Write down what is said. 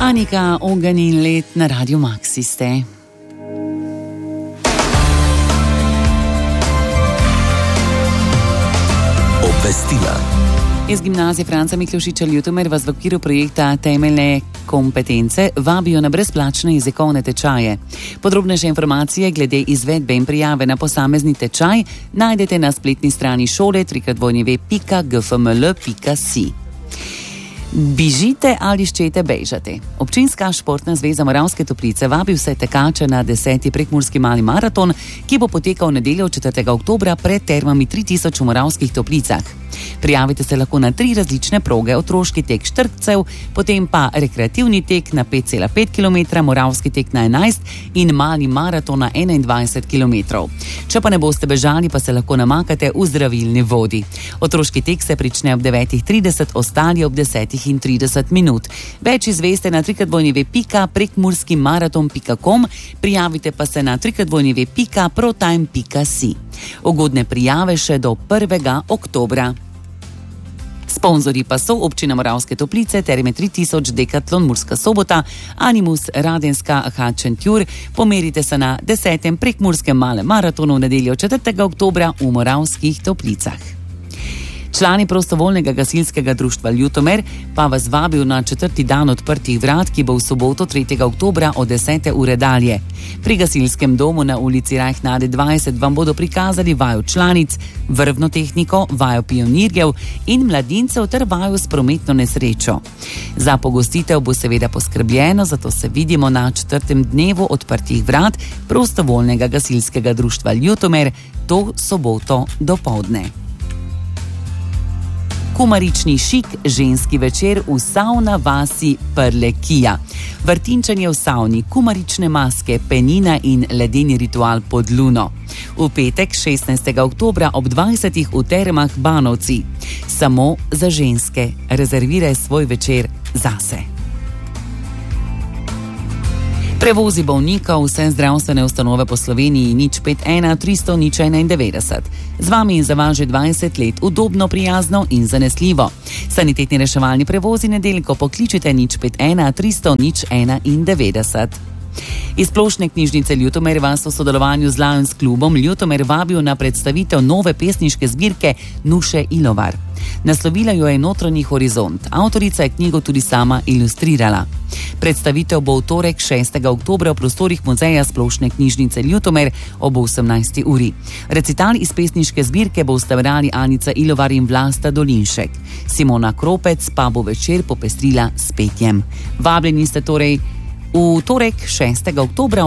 Anika Oganin, Let na Radio Maxi ste. Obvestila. Iz gimnazije Franca Miklošiča Ljutomer vas v okviru projekta Temeljne kompetence vabijo na brezplačne jezikovne tečaje. Podrobnejše informacije glede izvedbe in prijave na posamezni tečaj najdete na spletni strani šole www.gfml.si. Bižite ali ščete bežati. Občinska športna zveza Moravske Toplice vabi vse tekače na 10. prekmurski mali maraton, ki bo potekal v nedeljo 4. oktobra pred termami 3000 v Moravskih Toplicah. Prijavite se lahko na 3 različne proge: otroški tek štrkcev, potem pa rekreativni tek na 5,5 km, moravski tek na 11 in mali maraton na 21 km. Če pa ne boste bežali, pa se lahko namakate v zdravilni vodi. Otroški tek se prične ob 9:30, ostali ob 10:30. Več izveste na www.prekmurskimaraton.com, prijavite pa se na www.protime.si. Ugodne prijave še do 1. oktobra. Sponzorji pa so Občina Moravske Toplice, Terme 3000, Decathlon Murska Sobota, Animus, Radenska, Hačentjur. Pomerite se na 10. prekmurskem malem maratonu v nedeljo 4. oktobra v Moravskih Toplicah. Člani prostovoljnega gasilskega društva Ljutomer pa vas vabijo na 4. dan odprtih vrat, ki bo v soboto 3. oktobra od 10. ure dalje. Pri gasilskem domu na ulici Rajhnade 20 vam bodo prikazali vajo članic, vrvno tehniko, vajo pionirjev in mladincev ter vajo s prometno nesrečo. Za pogostitev bo seveda poskrbljeno, zato se vidimo na 4. dnevu odprtih vrat prostovoljnega gasilskega društva Ljutomer to soboto dopoldne. Kumarični šik, ženski večer v savna vasi Prlekija. Vrtinčanje v savni, kumarične maske, penina in ledeni ritual pod luno. V petek 16. oktobra ob 20. v Termah Banovci. Samo za ženske. Rezerviraj svoj večer zase. Prevozi bolnikov vse zdravstvene ustanove po Sloveniji 051 300 091. Z vami in za vas že 20 let udobno, prijazno in zanesljivo. Sanitetni reševalni prevozi nedeljko pokličite 051 300 091. Iz Splošne knjižnice Ljutomer vas v sodelovanju z Lions klubom Ljutomer vabijo na predstavitev nove pesniške zbirke Nuše Ilovar. Naslovila jo je Notranji horizont. Avtorica je knjigo tudi sama ilustrirala. Predstavitev bo v torek 6. oktobra v prostorih muzeja Splošne knjižnice Ljutomer ob 18. uri. Recital iz pesniške zbirke bo ustvarjali Anica Ilovar in Vlasta Dolinšek. Simona Kropec pa bo večer popestrila s petjem. Vabljeni ste torej v torek 6. oktobra